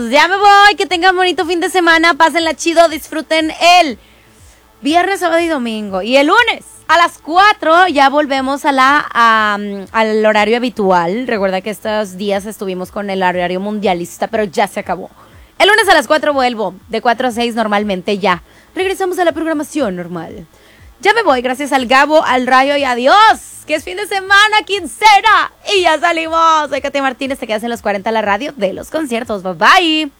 Ya me voy, que tengan bonito fin de semana, pásenla chido, disfruten el viernes, sábado y domingo. Y el lunes a las 4 ya volvemos al horario habitual. Recuerda que estos días estuvimos con el horario mundialista, pero ya se acabó. El lunes a las 4 vuelvo, de 4 a 6 normalmente ya. Regresamos a la programación normal. Ya me voy, gracias al Gabo, al Rayo y adiós. Que es fin de semana, quincena. Y ya salimos. Soy Katy Martínez, te quedas en los 40 la radio de los conciertos. Bye bye.